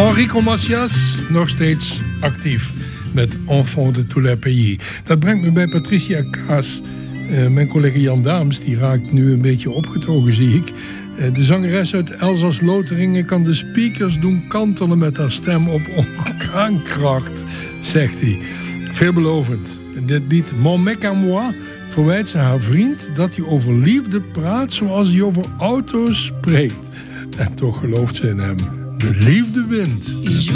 Enrico Macias, nog steeds actief met Enfant de tous les pays. Dat brengt me bij Patricia Kaas. Mijn collega Jan Daams, die raakt nu een beetje opgetogen, zie ik. De zangeres uit Elzas-Lotharingen kan de speakers doen kantelen met haar stem op orkaankracht, zegt hij. Veelbelovend. Dit lied Mon mec à moi verwijt ze haar vriend dat hij over liefde praat zoals hij over auto's spreekt. En toch gelooft ze in hem. De liefde wint.